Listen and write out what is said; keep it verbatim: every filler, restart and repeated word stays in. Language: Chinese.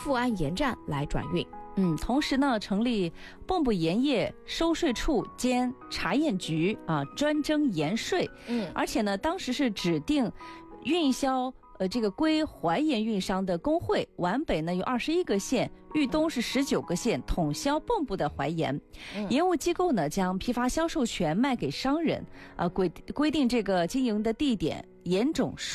富安盐站来转运。 嗯，同时呢，成立蚌埠盐业收税处兼查验局啊，专征盐税。 嗯， 而且呢，当时是指定运销呃这个归淮盐运商的工会，皖北呢有二十一个县，豫东是十九个县，统销蚌埠的淮盐。 嗯、 盐务机构呢将批发销售权卖给商人，啊、呃、规规定这个经营的地点、盐种。